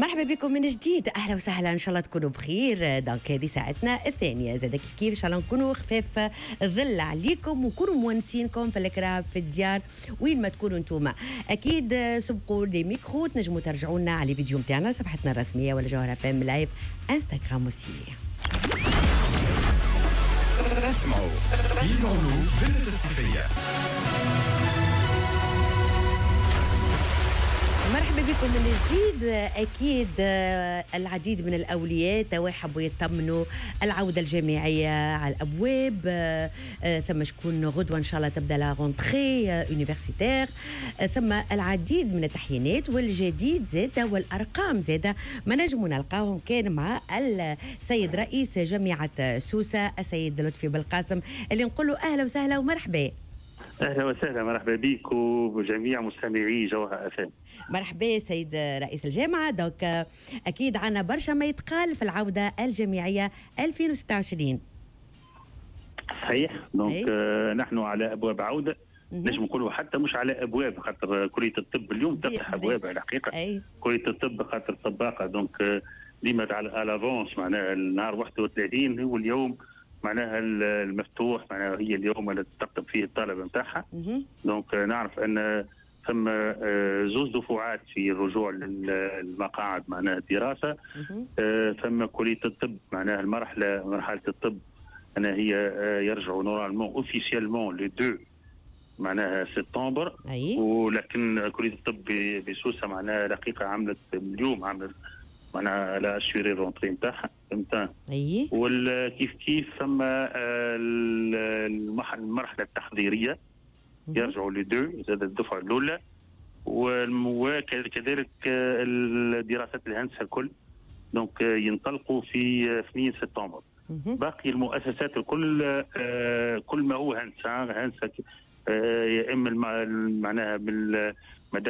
مرحبا بكم من جديد، اهلا وسهلا، ان شاء الله تكونوا بخير. دونك هذه ساعتنا الثانيه زاد كيف ان شاء الله نكونوا خفاف ظل عليكم ونكونوا مونسينكم في الكراب في الديار وين ما تكونوا انتم. اكيد سبقوا لي ميكرو، تنجموا ترجعوا لنا على الفيديو نتاعنا صفحتنا الرسميه ولا جوهره فام لايف انستغرام وسي. اسمعوا يدعوا بنت الصيفيه. مرحبا بكم من جديد. أكيد العديد من الأولياء توا يحبوا يطمنوا العودة الجامعية على الأبواب. ثم شكون غدوة إن شاء الله تبدأ لا رونتخي يونيفرسيتير. ثم العديد من التحيينات والجديد زادة والأرقام زادة ما نجموا نلقاهم كان مع السيد رئيس جامعة سوسة السيد لطفي بالقاسم اللي نقول له أهلا وسهلا ومرحبا. اهلا وسهلا، مرحبا بك وجميع مستمعي جوهر FM. مرحبا سيد رئيس الجامعه. دونك اكيد عنا برشا ما يتقال في العوده الجامعيه 2026. صحيح. دونك نحن على ابواب عوده، نجم نقولوا حتى مش على ابواب، خاطر كليه الطب اليوم تفتح ابواب على الحقيقه. كليه الطب خاطر طباقه، دونك ديما على الافونس، معناها النهار 31 هو اليوم معناها المفتوح، معناها هي اليوم اللي تستقطب فيه الطلبه نتاعها. دونك نعرف ان ثم زوز دفعات في الرجوع للمقاعد معناها الدراسه. ثم كليه الطب معناها مرحله الطب أنا هي يرجعوا نورمالمون اوفيسيالمون لو 2 معناها سبتمبر. ولكن كليه الطب بسوسه معناها دقيقه عملت اليوم معناها على اشوري الرونتري نتاعها فهمت. والكيف ثم المرحله التحضيريه يرجعوا ل 2 زاد الدفعه الاولى، وكذلك الدراسات الهندسه الكل دونك ينطلقوا في 2 سبتمبر. باقي المؤسسات الكل كل ما هو هندسه يا اما معناها